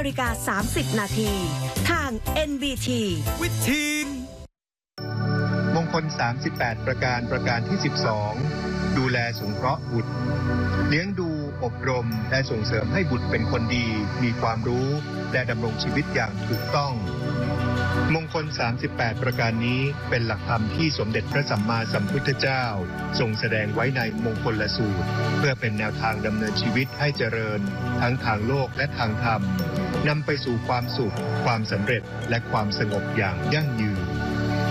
15:30 นาทีทาง NBT วิธีมงคล38ประการที่12ดูแลสงเคราะห์บุตรเลี้ยงดูอบรมและส่งเสริมให้บุตรเป็นคนดีมีความรู้และดำรงชีวิตอย่างถูกต้องมงคล38ประการนี้เป็นหลักธรรมที่สมเด็จพระสัมมาสัมพุทธเจ้าทรงแสดงไว้ในมงคลสูตรเพื่อเป็นแนวทางดำเนินชีวิตให้เจริญทั้งทางโลกและทางธรรมนำไปสู่ความสุขความสำเร็จและความสงบอย่างยั่งยืน